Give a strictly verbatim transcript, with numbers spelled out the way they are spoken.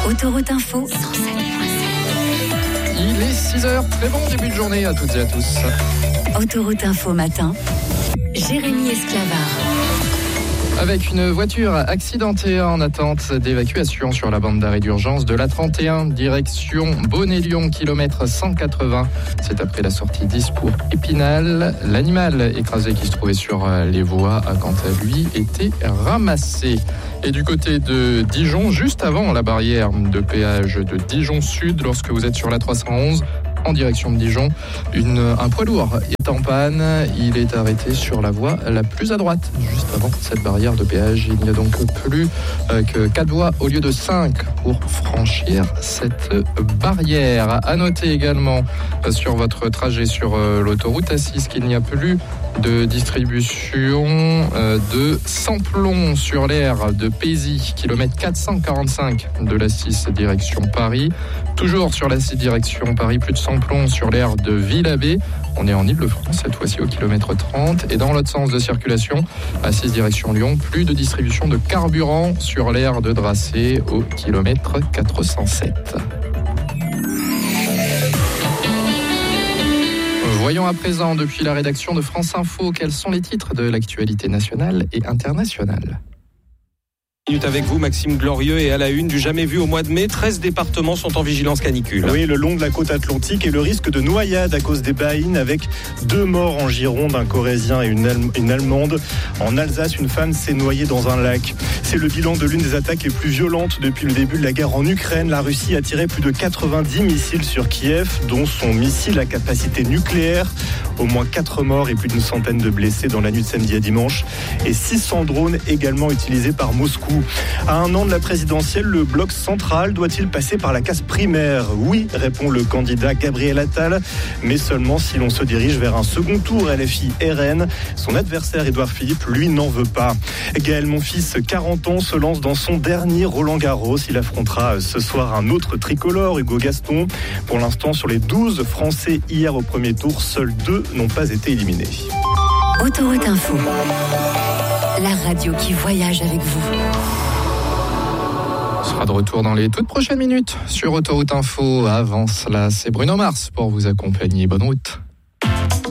Autoroute Info, cent sept point sept. Il est six heures, très bon début de journée à toutes et à tous. Autoroute Info matin, Jérémy Esclavard. Avec une voiture accidentée en attente d'évacuation sur la bande d'arrêt d'urgence de l'A trente et un, direction Beaune-et-Lyon, kilomètre cent quatre-vingts. C'est après la sortie dix pour Épinal. L'animal écrasé qui se trouvait sur les voies a quant à lui été ramassé. Et du côté de Dijon, juste avant la barrière de péage de Dijon Sud, lorsque vous êtes sur la trois cent onze, en direction de Dijon, une, un poids lourd est en panne. Il est arrêté sur la voie la plus à droite, juste avant cette barrière de péage. Il n'y a donc plus euh, que quatre voies au lieu de cinq pour franchir cette barrière. À noter également euh, sur votre trajet sur euh, l'autoroute A six qu'il n'y a plus de distribution euh, de samplon sur l'aire de Pézy, kilomètre quatre cent quarante-cinq de l'A six direction Paris. Toujours sur l'A six direction Paris, plus de samplon sur l'aire de Villabé. On est en Île-de-France, cette fois-ci au kilomètre trente. Et dans l'autre sens de circulation, A six direction Lyon, plus de distribution de carburant sur l'aire de Dracé au kilomètre quatre cent sept. Voyons à présent, depuis la rédaction de France Info, quels sont les titres de l'actualité nationale et internationale. Minute avec vous, Maxime Glorieux, et à la une du jamais vu au mois de mai, treize départements sont en vigilance canicule. Oui, le long de la côte atlantique et le risque de noyade à cause des baïnes, avec deux morts en Gironde, un Corrézien et une, Allem- une Allemande. En Alsace, une femme s'est noyée dans un lac. C'est le bilan de l'une des attaques les plus violentes depuis le début de la guerre en Ukraine. La Russie a tiré plus de quatre-vingt-dix missiles sur Kiev, dont son missile à capacité nucléaire. Au moins quatre morts et plus d'une centaine de blessés dans la nuit de samedi à dimanche. Et six cents drones également utilisés par Moscou. À un an de la présidentielle, le bloc central doit-il passer par la case primaire ? Oui, répond le candidat Gabriel Attal, mais seulement si l'on se dirige vers un second tour L F I R N. Son adversaire Édouard Philippe, lui, n'en veut pas. Gaël Monfils, quarante ans, se lance dans son dernier Roland-Garros. Il affrontera ce soir un autre tricolore, Hugo Gaston. Pour l'instant, sur les douze Français hier au premier tour, seuls deux n'ont pas été éliminés. Autoroute Info, la radio qui voyage avec vous. On sera de retour dans les toutes prochaines minutes sur Autoroute Info. Avant cela, c'est Bruno Mars pour vous accompagner. Bonne route.